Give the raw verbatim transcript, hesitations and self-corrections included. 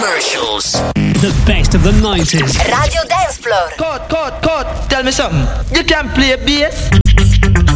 commercials. The best of the nineties. Radio Dance Floor. Cut, cut, cut. Tell me something. You can play bass?